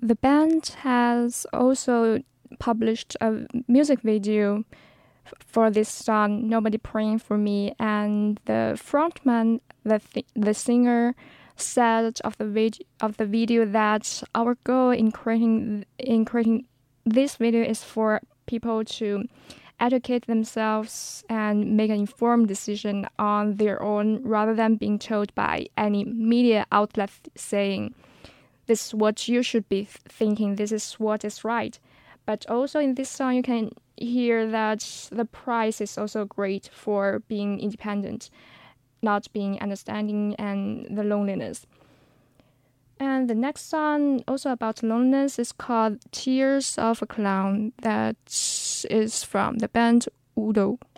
The band has also published a music video for this song, Nobody Praying for Me, and the frontman, the singer, said of the video that our goal in creating this video is for people to educate themselves and make an informed decision on their own rather than being told by any media outlet saying, this is what you should be thinking, this is what is right. But also in this song, you can hear that the price is also great for being independent, not being understanding, and the loneliness. And the next song, also about loneliness, is called Tears of a Clown. That is from the band Udo.